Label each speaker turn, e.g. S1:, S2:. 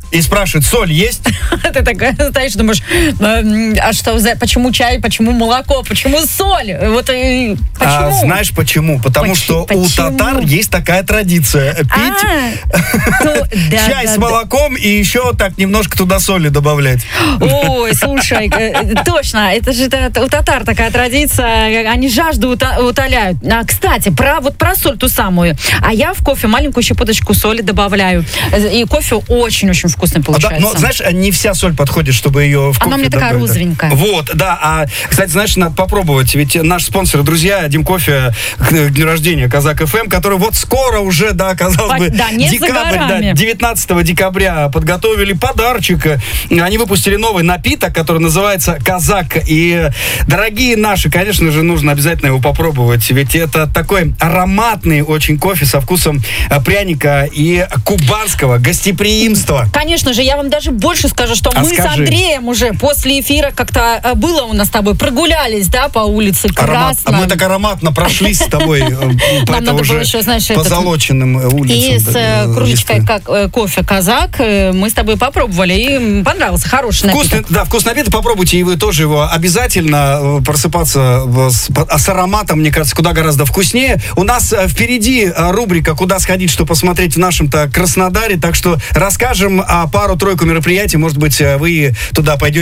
S1: и спрашивает, соль есть?
S2: Ты такая стоишь, думаешь, а что, почему чай, почему молоко, почему соль? Вот почему?
S1: Знаешь почему? Потому что у татар есть такая традиция пить чай с молоком и еще так немножко туда соли добавлять.
S2: Ой, слушай, точно, это же у татар такая традиция, они жажду утоляют. Кстати, про соль ту самую. А я в кофе маленькую щепоточку соли добавляю. И кофе очень-очень вкусный получается.
S1: Но, знаешь, не вся соль подходит, чтобы ее в кофе
S2: она у меня такая розовенькая.
S1: Вот, да. Кстати, знаешь, надо попробовать. Ведь наш спонсор, друзья, Дим Кофе к дню рождения Казак ФМ, который вот скоро уже, казалось бы, декабрь, 19 декабря подготовили подарочек. Они выпустили новый напиток, который называется Казак. И, дорогие наши, конечно же, нужно обязательно его попробовать. Ведь это такой ароматный очень кофе со вкусом пряника и кубанского гостеприимства.
S2: Конечно же, я вам даже больше скажу, что мы с Андреем уже после эфира как-то было у нас с тобой, прогулялись, по улице Красной.
S1: Мы так ароматно прошлись с тобой по
S2: этому уже
S1: позолоченным улицам.
S2: И с кружечкой кофе «Казак» мы с тобой попробовали, и понравился, хороший напиток.
S1: Да, вкусный напиток, попробуйте, и вы тоже его обязательно. Просыпаться с ароматом, мне кажется, куда гораздо вкуснее. У нас впереди рубрика «Куда сходить, что посмотреть» в нашем-то Краснодаре, так что расскажем о пару-тройку мероприятий, может быть, вы туда пойдете